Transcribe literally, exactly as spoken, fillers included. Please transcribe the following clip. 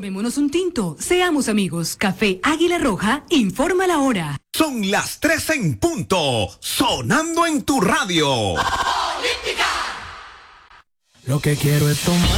Tomémonos un tinto, seamos amigos. Café Águila Roja, informa la hora. Son las tres en punto, sonando en tu radio. Lo que quiero es tomar.